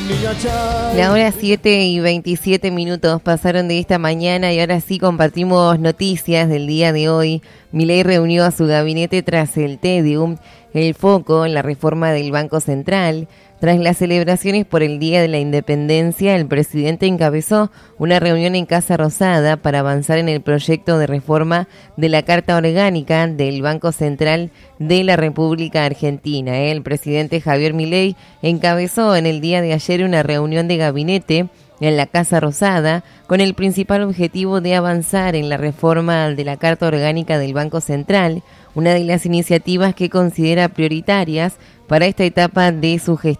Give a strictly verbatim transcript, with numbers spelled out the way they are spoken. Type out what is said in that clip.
La hora siete y veintisiete minutos pasaron de esta mañana y ahora sí compartimos noticias del día de hoy. Milei reunió a su gabinete tras el Tedium, el foco en la reforma del Banco Central. Tras las celebraciones por el Día de la Independencia, el presidente encabezó una reunión en Casa Rosada para avanzar en el proyecto de reforma de la Carta Orgánica del Banco Central de la República Argentina. El presidente Javier Milei encabezó en el día de ayer una reunión de gabinete en la Casa Rosada con el principal objetivo de avanzar en la reforma de la Carta Orgánica del Banco Central, una de las iniciativas que considera prioritarias para esta etapa de su gestión.